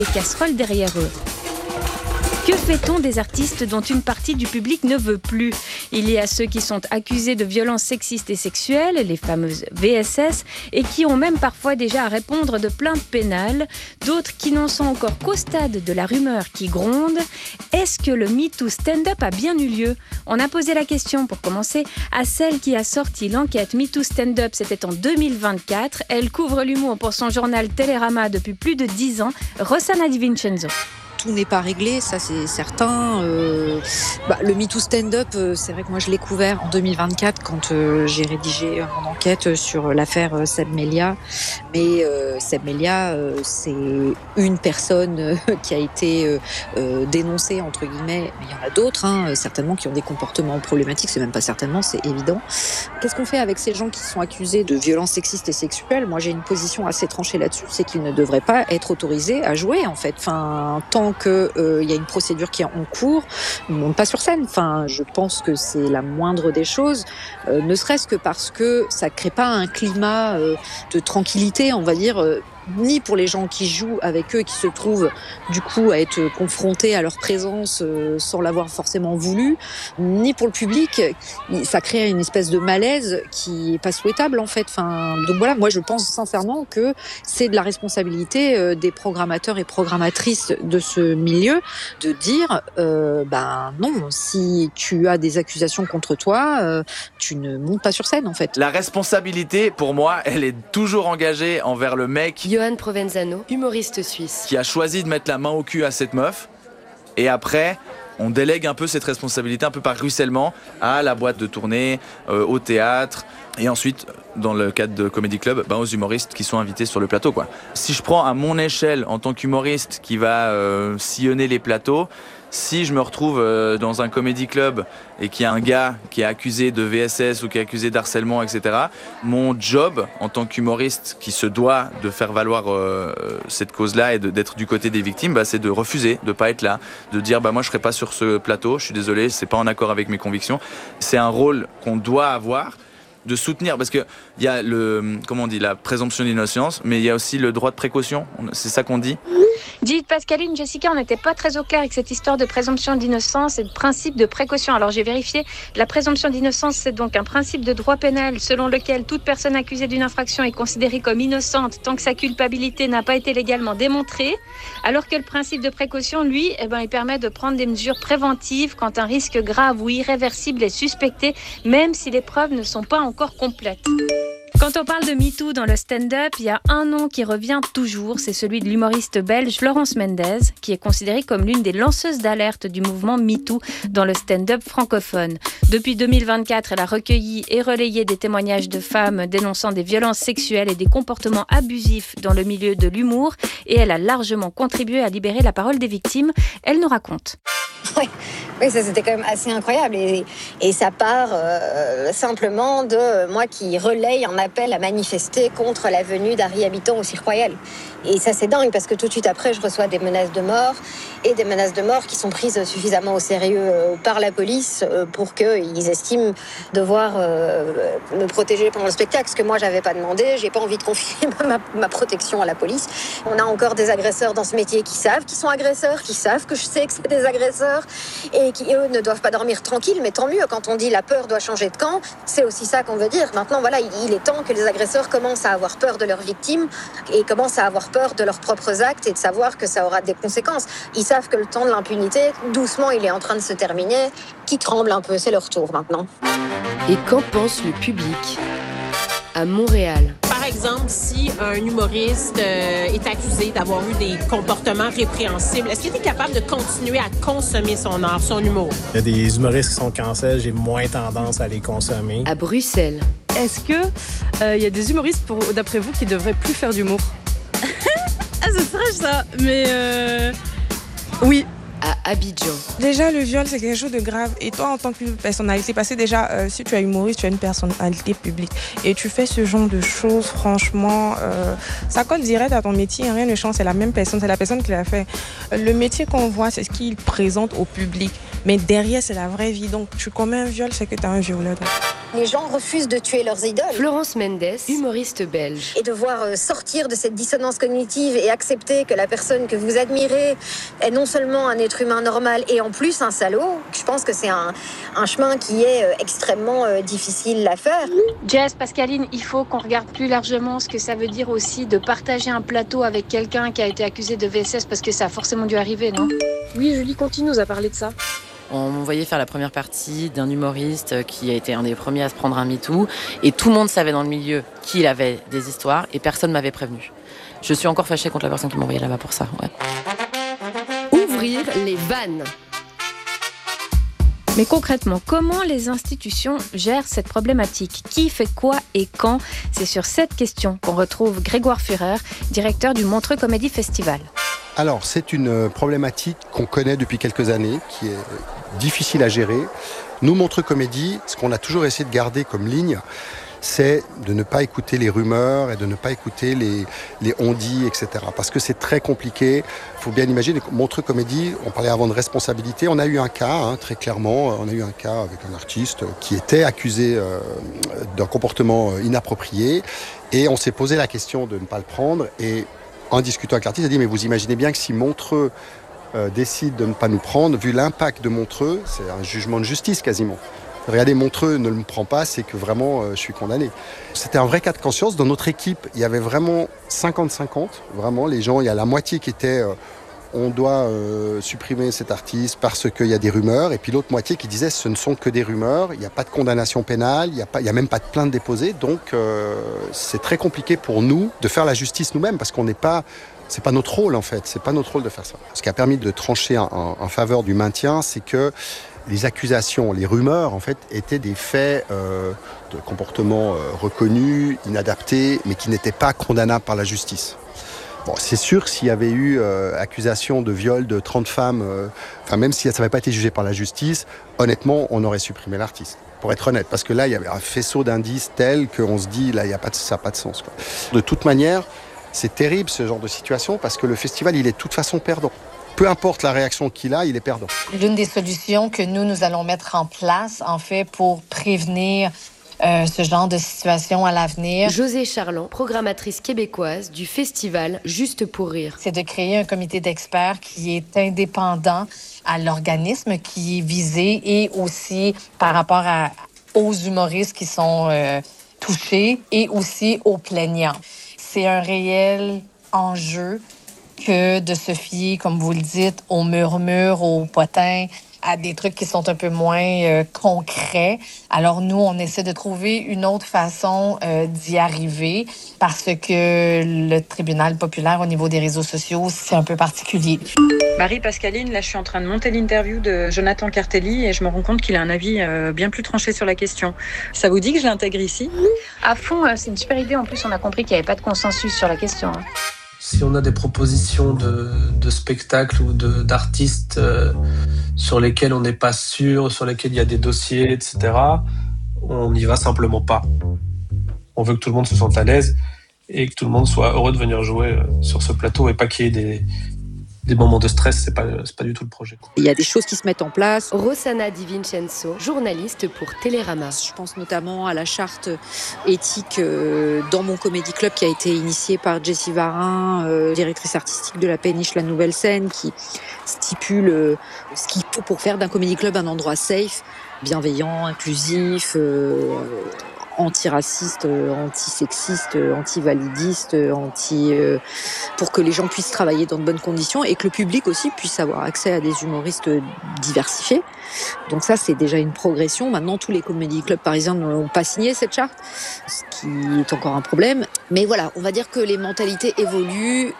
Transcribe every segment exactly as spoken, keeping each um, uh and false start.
les casseroles derrière eux. Que fait-on des artistes dont une partie du public ne veut plus ? Il y a ceux qui sont accusés de violences sexistes et sexuelles, les fameuses V S S, et qui ont même parfois déjà à répondre de plaintes pénales. D'autres qui n'en sont encore qu'au stade de la rumeur qui gronde. Est-ce que le MeToo Stand-Up a bien eu lieu ? On a posé la question, pour commencer, à celle qui a sorti l'enquête MeToo Stand-Up. C'était en deux mille vingt-quatre. Elle couvre l'humour pour son journal Télérama depuis plus de dix ans. Rossana Di Vincenzo. Tout n'est pas réglé, ça c'est certain. Euh, bah, le MeToo Stand-Up, euh, c'est vrai que moi je l'ai couvert en deux mille vingt-quatre quand euh, j'ai rédigé mon enquête sur l'affaire euh, Seb Melia. Mais euh, Seb Melia, euh, c'est une personne euh, qui a été euh, euh, dénoncée, entre guillemets, mais il y en a d'autres, hein, certainement, qui ont des comportements problématiques, c'est même pas certainement, c'est évident. Qu'est-ce qu'on fait avec ces gens qui sont accusés de violences sexistes et sexuelles ? Moi j'ai une position assez tranchée là-dessus, c'est qu'ils ne devraient pas être autorisés à jouer, en fait. Enfin, tant qu'il euh, y a une procédure qui est en cours, ils ne montent pas sur scène. Enfin, je pense que c'est la moindre des choses, euh, ne serait-ce que parce que ça ne crée pas un climat euh, de tranquillité, on va dire, euh, ni pour les gens qui jouent avec eux, qui se trouvent du coup à être confrontés à leur présence euh, sans l'avoir forcément voulu, ni pour le public. Ça crée une espèce de malaise qui n'est pas souhaitable, en fait. Enfin, donc voilà, moi je pense sincèrement que c'est de la responsabilité euh, des programmateurs et programmatrices de ce milieu de dire euh, ben non, si tu as des accusations contre toi, euh, tu ne montes pas sur scène, en fait. La responsabilité, pour moi, elle est toujours engagée envers le mec Johan Provenzano, humoriste suisse, qui a choisi de mettre la main au cul à cette meuf. Et après, on délègue un peu cette responsabilité, un peu par ruissellement, à la boîte de tournée, euh, au théâtre, et ensuite, dans le cadre de Comedy Club, ben, aux humoristes qui sont invités sur le plateau, quoi. Si je prends à mon échelle, en tant qu'humoriste qui va euh, sillonner les plateaux, si je me retrouve euh, dans un Comedy Club et qu'il y a un gars qui est accusé de V S S ou qui est accusé d'harcèlement, et cetera, mon job en tant qu'humoriste qui se doit de faire valoir euh, cette cause-là et de, d'être du côté des victimes, bah, c'est de refuser, de pas être là, de dire bah, moi je serai pas sur ce plateau, je suis désolé, c'est pas en accord avec mes convictions. C'est un rôle qu'on doit avoir, de soutenir, parce que il y a le, comment on dit, la présomption d'innocence, mais il y a aussi le droit de précaution, c'est ça qu'on dit. Dites Pascaline, Jessica, on n'était pas très au clair avec cette histoire de présomption d'innocence et de principe de précaution. Alors j'ai vérifié, la présomption d'innocence, c'est donc un principe de droit pénal selon lequel toute personne accusée d'une infraction est considérée comme innocente tant que sa culpabilité n'a pas été légalement démontrée, alors que le principe de précaution, lui, eh ben, il permet de prendre des mesures préventives quand un risque grave ou irréversible est suspecté, même si les preuves ne sont pas encore complètes. Quand on parle de MeToo dans le stand-up, il y a un nom qui revient toujours, c'est celui de l'humoriste belge Florence Mendez, qui est considérée comme l'une des lanceuses d'alerte du mouvement MeToo dans le stand-up francophone. Depuis deux mille vingt-quatre, elle a recueilli et relayé des témoignages de femmes dénonçant des violences sexuelles et des comportements abusifs dans le milieu de l'humour, et elle a largement contribué à libérer la parole des victimes. Elle nous raconte. Oui, oui, ça c'était quand même assez incroyable et, et ça part euh, simplement de moi qui relaye un appel à manifester contre la venue d'Harry Habitant au Cirque Royal. Et ça c'est dingue parce que tout de suite après je reçois des menaces de mort et des menaces de mort qui sont prises suffisamment au sérieux euh, par la police euh, pour qu'ils estiment devoir euh, me protéger pendant le spectacle, ce que moi j'avais pas demandé, j'ai pas envie de confier ma, ma protection à la police. On a encore des agresseurs dans ce métier qui savent qu'ils sont agresseurs, qui savent que je sais que c'est des agresseurs et qui eux ne doivent pas dormir tranquilles, mais tant mieux, quand on dit la peur doit changer de camp, c'est aussi ça qu'on veut dire. Maintenant voilà, il est temps que les agresseurs commencent à avoir peur de leurs victimes et commencent à avoir peur de leurs propres actes et de savoir que ça aura des conséquences. Ils savent que le temps de l'impunité, doucement, il est en train de se terminer, qui tremble un peu, c'est leur tour maintenant. Et qu'en pense le public ? À Montréal. Par exemple, si un humoriste euh, est accusé d'avoir eu des comportements répréhensibles, est-ce qu'il est capable de continuer à consommer son art, son humour? Il y a des humoristes qui sont cancels, j'ai moins tendance à les consommer. À Bruxelles. Est-ce que euh, y a des humoristes, pour, d'après vous, qui devraient plus faire d'humour? Ah, c'est strange ça, mais euh... oui. À Abidjan. Déjà, le viol, c'est quelque chose de grave. Et toi, en tant que personnalité, parce que déjà, euh, si tu es humoriste, tu es une personnalité publique. Et tu fais ce genre de choses, franchement, euh, ça colle direct à ton métier. Rien ne change, c'est la même personne, c'est la personne qui l'a fait. Le métier qu'on voit, c'est ce qu'il présente au public. Mais derrière, c'est la vraie vie. Donc, tu commets un viol, c'est que tu es un violeur. Les gens refusent de tuer leurs idoles. Florence Mendes, humoriste belge. Et devoir euh, sortir de cette dissonance cognitive et accepter que la personne que vous admirez est non seulement un être humain normal et en plus un salaud, je pense que c'est un, un chemin qui est euh, extrêmement euh, difficile à faire. Jess, Pascaline, il faut qu'on regarde plus largement ce que ça veut dire aussi de partager un plateau avec quelqu'un qui a été accusé de V S S parce que ça a forcément dû arriver, non ? Oui, Julie continue nous a parlé de ça. On me voyait faire la première partie d'un humoriste qui a été un des premiers à se prendre un MeToo. Et tout le monde savait dans le milieu qu'il avait des histoires et personne ne m'avait prévenu. Je suis encore fâchée contre la personne qui m'envoyait là-bas pour ça. Ouais. Ouvrir les vannes. Mais concrètement, comment les institutions gèrent cette problématique ? Qui fait quoi et quand ? C'est sur cette question qu'on retrouve Grégoire Fürer, directeur du Montreux Comedy Festival. Alors, c'est une problématique qu'on connaît depuis quelques années, qui est difficile à gérer. Nous, Montreux Comédie, ce qu'on a toujours essayé de garder comme ligne, c'est de ne pas écouter les rumeurs et de ne pas écouter les, les on-dit, et cetera. Parce que c'est très compliqué. Il faut bien imaginer, Montreux Comédie, on parlait avant de responsabilité. On a eu un cas, hein, très clairement, on a eu un cas avec un artiste qui était accusé euh, d'un comportement inapproprié. Et on s'est posé la question de ne pas le prendre. Et en discutant avec l'artiste, il a dit, mais vous imaginez bien que si Montreux euh, décide de ne pas nous prendre, vu l'impact de Montreux, c'est un jugement de justice quasiment. Regardez, Montreux ne me prend pas, c'est que vraiment euh, je suis condamné. C'était un vrai cas de conscience. Dans notre équipe, il y avait vraiment cinquante cinquante. Vraiment, les gens, il y a la moitié qui était euh, on doit euh, supprimer cet artiste parce qu'il y a des rumeurs. Et puis l'autre moitié qui disait ce ne sont que des rumeurs, il n'y a pas de condamnation pénale, il n'y a, pas, il y a même pas de plainte déposée. Donc euh, c'est très compliqué pour nous de faire la justice nous-mêmes parce qu'on n'est pas... C'est pas notre rôle en fait, c'est pas notre rôle de faire ça. Ce qui a permis de trancher en, en, en faveur du maintien, c'est que les accusations, les rumeurs, en fait, étaient des faits euh, de comportements euh, reconnus, inadaptés, mais qui n'étaient pas condamnables par la justice. Bon, c'est sûr que s'il y avait eu euh, accusation de viol de trente femmes, euh, enfin même si ça n'avait pas été jugé par la justice, honnêtement, on aurait supprimé l'artiste. Pour être honnête, parce que là, il y avait un faisceau d'indices tel qu'on se dit, là, il y a pas de, ça n'a pas de sens, quoi. De toute manière, c'est terrible ce genre de situation parce que le festival, il est de toute façon perdant. Peu importe la réaction qu'il a, il est perdant. L'une des solutions que nous, nous allons mettre en place, en fait, pour prévenir euh, ce genre de situation à l'avenir. Josée Charland, programmatrice québécoise du festival Juste pour rire. C'est de créer un comité d'experts qui est indépendant à l'organisme qui est visé et aussi par rapport à, aux humoristes qui sont euh, touchés et aussi aux plaignants. C'est un réel enjeu que de se fier, comme vous le dites, aux murmures, aux potins, à des trucs qui sont un peu moins euh, concrets. Alors nous, on essaie de trouver une autre façon euh, d'y arriver parce que le tribunal populaire au niveau des réseaux sociaux, c'est un peu particulier. Marie Pascaline, là je suis en train de monter l'interview de Jonathan Cartelli et je me rends compte qu'il a un avis euh, bien plus tranché sur la question. Ça vous dit que je l'intègre ici ? À fond, c'est une super idée. En plus, on a compris qu'il n'y avait pas de consensus sur la question. Hein. Si on a des propositions de, de spectacles ou de, d'artistes euh, sur lesquels on n'est pas sûr, sur lesquels il y a des dossiers, et cetera, on n'y va simplement pas. On veut que tout le monde se sente à l'aise et que tout le monde soit heureux de venir jouer euh, sur ce plateau et pas qu'il y ait des, des moments de stress, c'est pas, c'est pas du tout le projet. Il y a des choses qui se mettent en place. Rossana Di Vincenzo, journaliste pour Télérama. Je pense notamment à la charte éthique euh, dans mon comédie club qui a été initiée par Jessie Varin, euh, directrice artistique de la Péniche La Nouvelle Scène, qui stipule euh, ce qu'il faut pour faire d'un comédie club un endroit safe, bienveillant, inclusif, euh, antiraciste, antisexiste, antivalidiste, anti, euh, pour que les gens puissent travailler dans de bonnes conditions et que le public aussi puisse avoir accès à des humoristes diversifiés. Donc ça, c'est déjà une progression. Maintenant, tous les comédie clubs parisiens n'ont pas signé cette charte, ce qui est encore un problème. Mais voilà, on va dire que les mentalités évoluent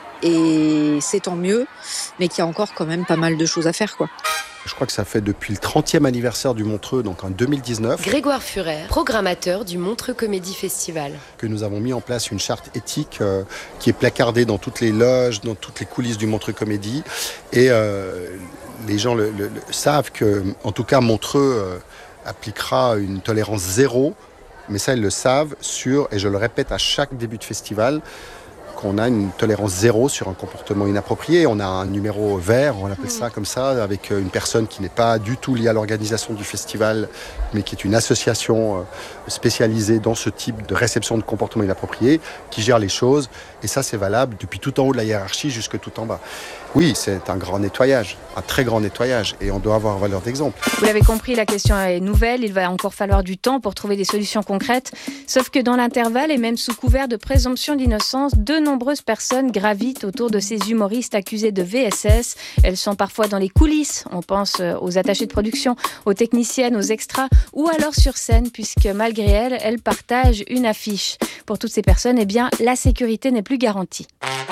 et c'est tant mieux, mais qu'il y a encore quand même pas mal de choses à faire, quoi. Je crois que ça fait depuis le trentième anniversaire du Montreux, donc en deux mille dix-neuf. Grégoire Fürer, programmateur du Montreux Comedy Festival. Que nous avons mis en place une charte éthique euh, qui est placardée dans toutes les loges, dans toutes les coulisses du Montreux Comédie. Et euh, les gens le, le, le savent que, en tout cas, Montreux euh, appliquera une tolérance zéro. Mais ça, ils le savent sur, et je le répète à chaque début de festival, qu'on a une tolérance zéro sur un comportement inapproprié. On a un numéro vert, on appelle ça comme ça, avec une personne qui n'est pas du tout liée à l'organisation du festival, mais qui est une association spécialisée dans ce type de réception de comportements inappropriés, qui gère les choses. Et ça, c'est valable depuis tout en haut de la hiérarchie jusque tout en bas. Oui, c'est un grand nettoyage, un très grand nettoyage, et on doit avoir valeur d'exemple. Vous l'avez compris, la question est nouvelle. Il va encore falloir du temps pour trouver des solutions concrètes. Sauf que dans l'intervalle, et même sous couvert de présomption d'innocence, de nombreuses personnes gravitent autour de ces humoristes accusés de V S S. Elles sont parfois dans les coulisses. On pense aux attachés de production, aux techniciennes, aux extras, ou alors sur scène, puisque malgré elles, elles partagent une affiche. Pour toutes ces personnes, eh bien, la sécurité n'est plus garantie.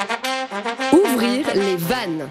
Ouvrir les vannes.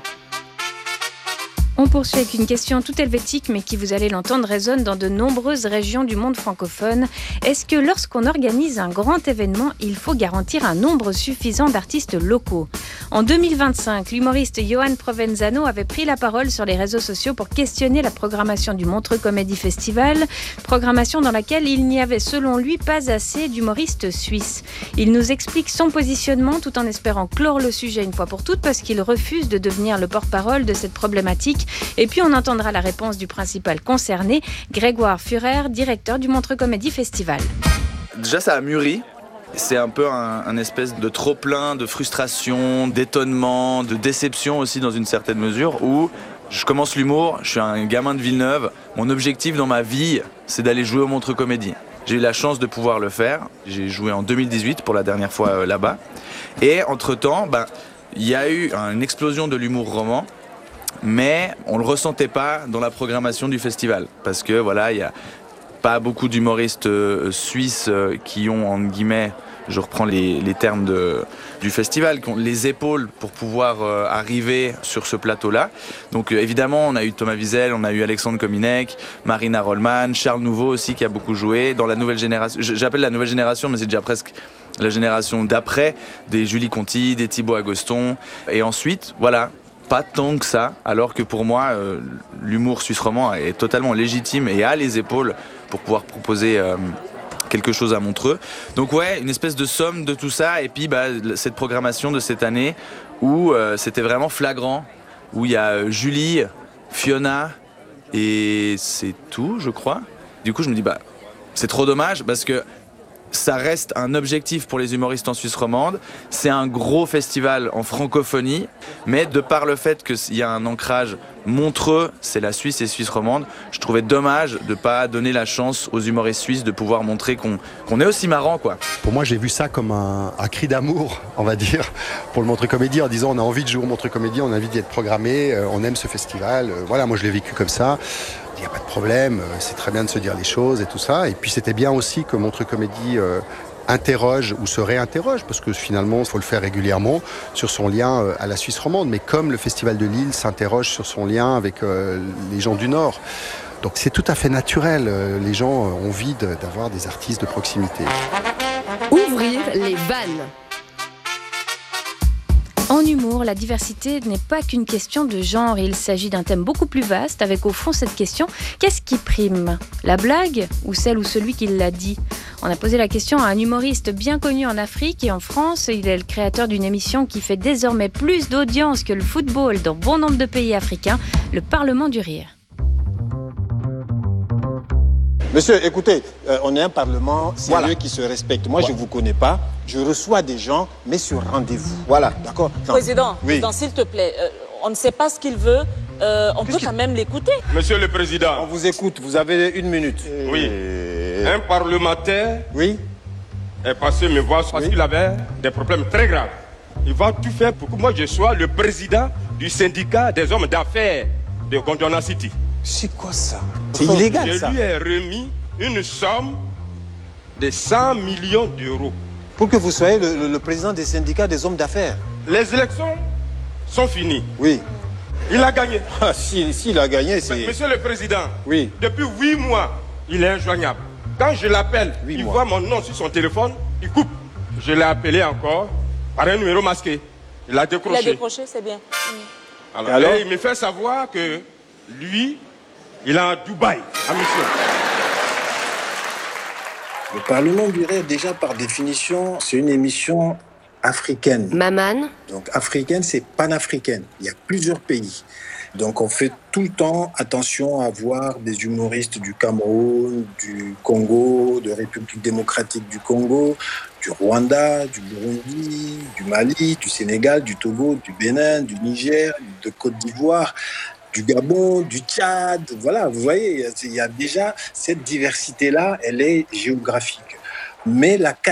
On poursuit avec une question toute helvétique, mais qui, vous allez l'entendre, résonne dans de nombreuses régions du monde francophone. Est-ce que lorsqu'on organise un grand événement, il faut garantir un nombre suffisant d'artistes locaux ? En deux mille vingt-cinq, l'humoriste Johan Provenzano avait pris la parole sur les réseaux sociaux pour questionner la programmation du Montreux Comedy Festival, programmation dans laquelle il n'y avait selon lui pas assez d'humoristes suisses. Il nous explique son positionnement tout en espérant clore le sujet une fois pour toutes, parce qu'il refuse de devenir le porte-parole de cette problématique. Et puis on entendra la réponse du principal concerné, Grégoire Führer, directeur du Montreux Comedy Festival. Déjà, ça a mûri. C'est un peu un, un espèce de trop-plein de frustration, d'étonnement, de déception aussi dans une certaine mesure, où je commence l'humour, je suis un gamin de Villeneuve. Mon objectif dans ma vie, c'est d'aller jouer au Montreux Comédie. J'ai eu la chance de pouvoir le faire. J'ai joué en deux mille dix-huit pour la dernière fois euh, là-bas. Et entre-temps, ben, il y a eu une explosion de l'humour roman. Mais on ne le ressentait pas dans la programmation du festival. Parce que voilà, il n'y a pas beaucoup d'humoristes euh, suisses euh, qui ont, entre guillemets, je reprends les, les termes de, du festival, qui ont les épaules pour pouvoir euh, arriver sur ce plateau-là. Donc euh, évidemment, on a eu Thomas Wiesel, on a eu Alexandre Kominek, Marina Rollman, Charles Nouveau aussi qui a beaucoup joué. Dans la nouvelle génération, j'appelle la nouvelle génération, mais c'est déjà presque la génération d'après, des Julie Conti, des Thibaut Agoston. Et ensuite, voilà, pas tant que ça, alors que pour moi, euh, l'humour suisse roman est totalement légitime et a les épaules pour pouvoir proposer euh, quelque chose à Montreux. Donc ouais, une espèce de somme de tout ça, et puis bah, cette programmation de cette année où euh, c'était vraiment flagrant, où il y a euh, Julie, Fiona, et c'est tout, je crois. Du coup, je me dis, bah, c'est trop dommage, parce que ça reste un objectif pour les humoristes en Suisse romande. C'est un gros festival en francophonie, mais de par le fait qu'il y a un ancrage Montreux, c'est la Suisse et Suisse romande, je trouvais dommage de ne pas donner la chance aux humoristes suisses de pouvoir montrer qu'on, qu'on est aussi marrant, quoi. Pour moi, j'ai vu ça comme un, un cri d'amour, on va dire, pour le Montreux Comédie, en disant on a envie de jouer au Montreux Comédie, on a envie d'y être programmé, euh, on aime ce festival. Euh, voilà, moi je l'ai vécu comme ça. Il n'y a pas de problème, c'est très bien de se dire les choses et tout ça. Et puis c'était bien aussi que Montreux Comédie euh, interroge ou se réinterroge, parce que finalement, il faut le faire régulièrement, sur son lien euh, à la Suisse romande. Mais comme le Festival de Lille s'interroge sur son lien avec euh, les gens du Nord. Donc c'est tout à fait naturel. Euh, les gens ont envie de, d'avoir des artistes de proximité. Ouvrir les vannes. En humour, la diversité n'est pas qu'une question de genre. Il s'agit d'un thème beaucoup plus vaste, avec au fond cette question, qu'est-ce qui prime ? La blague ou celle ou celui qui l'a dit ? On a posé la question à un humoriste bien connu en Afrique et en France. Il est le créateur d'une émission qui fait désormais plus d'audience que le football dans bon nombre de pays africains, le Parlement du Rire. Monsieur, écoutez, euh, on est un parlement sérieux Voilà. qui se respecte. Moi, Voilà. je ne vous connais pas. Je reçois des gens, mais sur rendez-vous. Voilà. D'accord. Non. Président, Oui. président, s'il te plaît, euh, on ne sait pas ce qu'il veut, euh, on peut quand même l'écouter. Monsieur le Président. On vous écoute, vous avez une minute. Oui. Un parlementaire oui. est passé me voir parce Oui. qu'il avait des problèmes très graves. Il va tout faire pour que moi je sois le président du syndicat des hommes d'affaires de Gondwana City. C'est quoi ça? C'est illégal, je ça. Je lui ai remis une somme de cent millions d'euros. Pour que vous soyez le, le- le président des syndicats des hommes d'affaires. Les élections sont finies. Oui. Il a gagné. Ah, si, s'il a gagné, c'est... Mais, Monsieur le Président, oui. Depuis huit mois, il est injoignable. Quand je l'appelle, il mois. voit mon nom sur son téléphone, il coupe. Je l'ai appelé encore par un numéro masqué. Il a décroché. Il a décroché, c'est bien. Alors, Et alors et il me fait savoir que lui, il est à Dubaï, en mission. Le Parlement du Rire, déjà par définition, c'est une émission africaine. Maman. Donc africaine, c'est panafricaine. Il y a plusieurs pays. Donc on fait tout le temps attention à voir des humoristes du Cameroun, du Congo, de République démocratique du Congo, du Rwanda, du Burundi, du Mali, du Sénégal, du Togo, du Bénin, du Niger, de Côte d'Ivoire, du Gabon, du Tchad. Voilà, vous voyez, il y a déjà cette diversité-là, elle est géographique. Mais la